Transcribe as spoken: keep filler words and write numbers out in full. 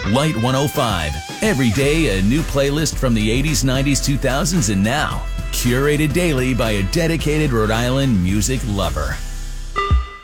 Light one oh five. Every day, a new playlist from the eighties, nineties, two thousands, and now. Curated daily by a dedicated Rhode Island music lover.